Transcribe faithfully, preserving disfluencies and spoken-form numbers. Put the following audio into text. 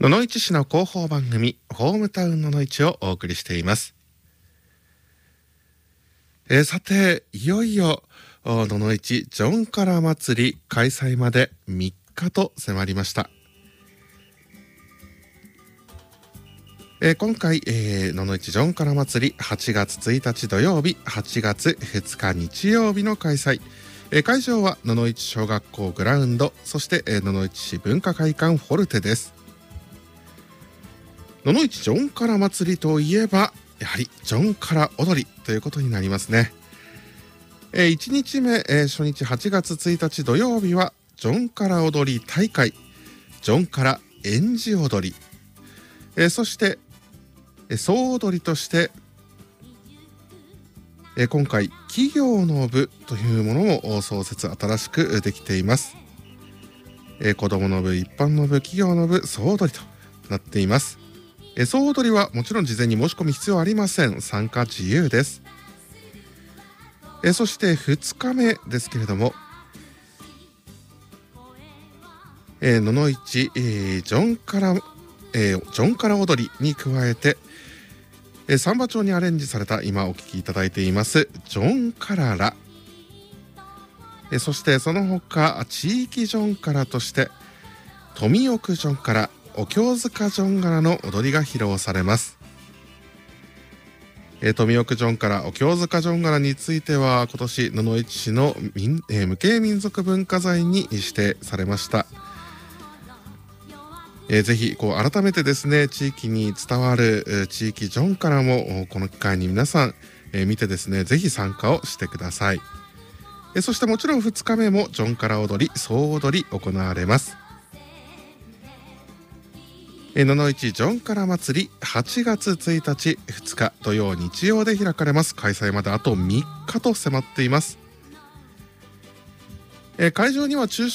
野々市市の広報番組ホームタウン野々市をお送りしています。えー、さていよいよ野々市ジョンカラ祭り開催までみっかと迫りました。えー、今回、えー、野々市ジョンカラ祭りはちがつついたち土曜日、はちがつふつか日曜日の開催。えー、会場は野々市小学校グラウンド、そして、えー、野々市市文化会館フォルテです。野々市ジョンカラ祭りといえばやはりジョンカラ踊りということになりますね。えー、いちにちめ、えー、初日はちがつついたち土曜日はジョンカラ踊り大会、ジョンカラ演じ踊り、えー、そして総踊りとして、えー、今回企業の部というものを創設、新しくできています。えー、子どもの部、一般の部、企業の部、総踊りとなっています。えー、総踊りはもちろん事前に申し込み必要ありません。参加自由です。えー、そしてふつかめですけれども、えー、野々市、えー、ジョンカラ、えー、ジョンカラ踊りに加えて、えー、サンバ調にアレンジされた今お聴きいただいていますジョンカララ、えー、そしてその他地域ジョンカラとして富奥ジョンカラ、お経塚ジョンカラの踊りが披露されます。えー、富奥ジョンカラ、お経塚ジョンカラについては今年野々市市の民、えー、無形民族文化財に指定されました。えー、ぜひこう改めてですね、地域に伝わる、えー、地域ジョンカラもこの機会に皆さん、えー、見てですね、ぜひ参加をしてください。えー、そしてもちろんふつかめもジョンカラ踊り、総踊り行われます。えー、野々市ジョンカラ祭りはちがつついたちふつか土曜日曜で開かれます。開催まであとみっかと迫っています。えー、会場には中